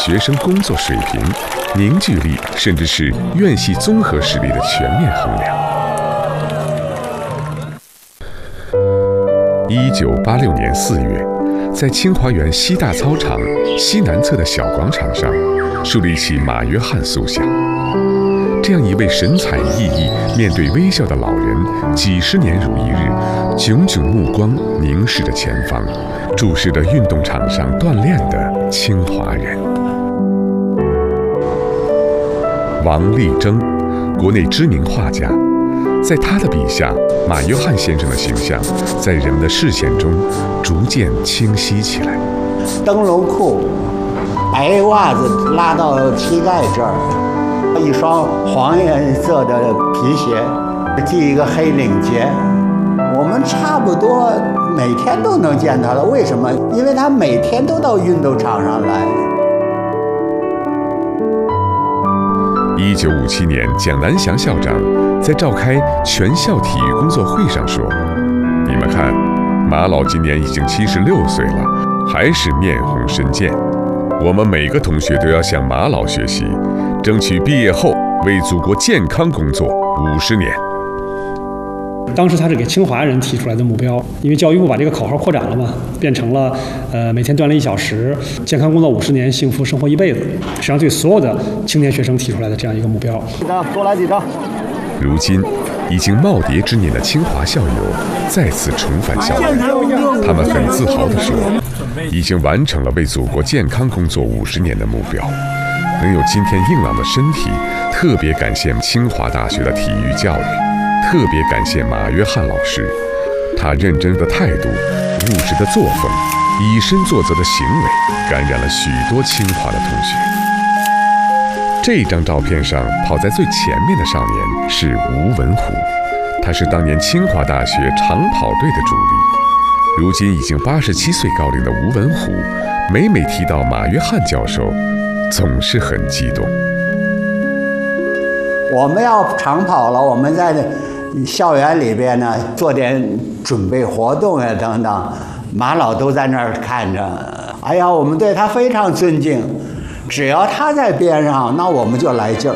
学生工作水平、凝聚力，甚至是院系综合实力的全面衡量。1986年4月，在清华园西大操场西南侧的小广场上，树立起马约翰塑像。这样一位神采奕奕、面对微笑的老人，几十年如一日，炯炯目光凝视着前方，注视着运动场上锻炼的清华人。王立征，国内知名画家，在他的笔下，马约翰先生的形象在人们的视线中逐渐清晰起来。 灯笼裤，白袜子拉到膝盖这儿，一双黄颜色的皮鞋，系一个黑领结。我们差不多每天都能见他了。为什么？因为他每天都到运动场上来。 1957年，蒋南翔校长在召开全校体育工作会上说：“你们看，马老今年已经76岁了，还是面红身健。我们每个同学都要向马老学习，争取毕业后为祖国健康工作50年。” 当时他是给清华人提出来的目标，因为教育部把这个口号扩展了嘛，变成了每天锻炼1小时，健康工作50年，幸福生活一辈子。实际上对所有的青年学生提出来的这样一个目标。 多来几张。 如今已经耄耋之年的清华校友再次重返校园，他们很自豪地说，已经完成了为祖国健康工作50年的目标。能有今天硬朗的身体，特别感谢清华大学的体育教育，特别感谢马约翰老师，他认真的态度、务实的作风、以身作则的行为，感染了许多清华的同学。这张照片上跑在最前面的少年是吴文虎，他是当年清华大学长跑队的主力。如今已经87岁高龄的吴文虎，每提到马约翰教授，总是很激动。 我们要长跑了，我们在校园里边呢做点准备活动呀等等，马老都在那儿看着。哎呀，我们对他非常尊敬，只要他在边上，那我们就来劲儿。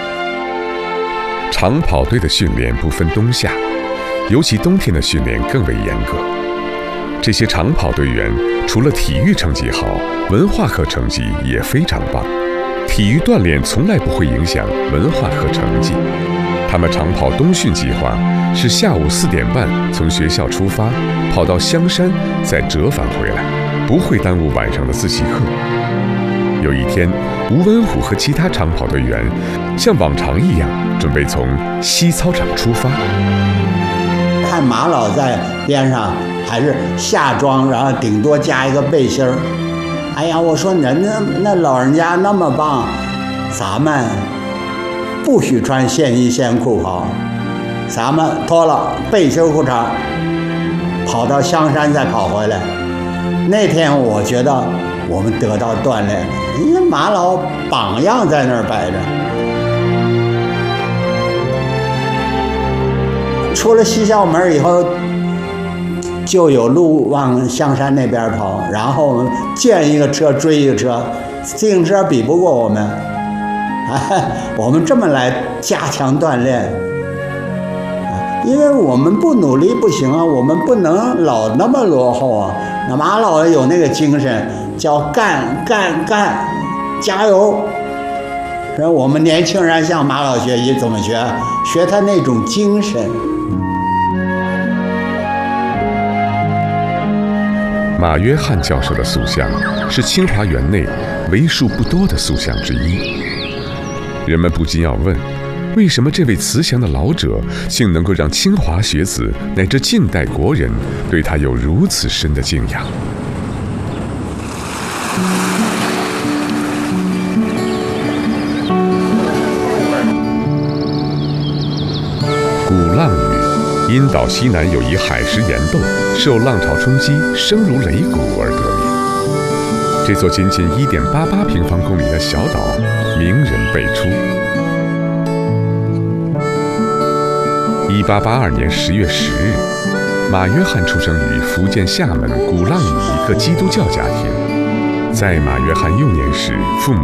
长跑队的训练不分冬夏，尤其冬天的训练更为严格。这些长跑队员除了体育成绩好，文化课成绩也非常棒。体育锻炼从来不会影响文化课成绩。他们长跑冬训计划是下午4点半从学校出发，跑到香山，再折返回来，不会耽误晚上的自习课。有一天，吴文虎和其他长跑队员像往常一样，准备从西操场出发。 看马老在边上还是夏装，然后顶多加一个背心儿。哎呀，我说人家那老人家那么棒，咱们不许穿线衣线裤跑，咱们脱了背心裤衩，跑到香山再跑回来。那天我觉得我们得到锻炼了，因为马老榜样在那儿摆着。出了西校门以后，就有路往香山那边跑，然后我们见一个车追一个车，自行车比不过我们。我们这么来加强锻炼，因为我们不努力不行啊，我们不能老那么落后啊。那马老有那个精神，叫干干干，加油。然后我们年轻人向马老学习，怎么学？学他那种精神。 马约翰教授的塑像是清华园内为数不多的塑像之一。人们不禁要问，为什么这位慈祥的老者竟能够让清华学子乃至近代国人对他有如此深的敬仰？鼓浪屿，因岛西南有一海蚀岩洞，受浪潮冲击，声如擂鼓而得名。这座仅1.88平方公里的小岛，名人辈出。1882年10月10日，马约翰出生于福建厦门鼓浪屿一个基督教家庭。在马约翰幼年时，父母